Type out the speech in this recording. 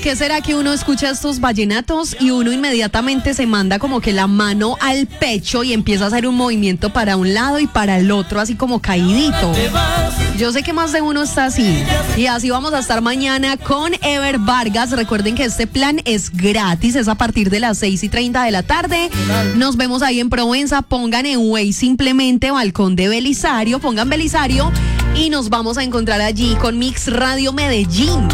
qué será que uno escucha estos vallenatos y uno inmediatamente se manda como que la mano al pecho y empieza a hacer un movimiento para un lado y para el otro, así como caidito? Yo sé que más de uno está así. Y así vamos a estar mañana con Ever Vargas. Recuerden que este plan es gratis, es a partir de las 6:30 de la tarde. Nos vemos ahí en Provenza. Pongan en Waze simplemente Balcón de Belisario, pongan Belisario y nos vamos a encontrar allí con Mix Radio Medellín.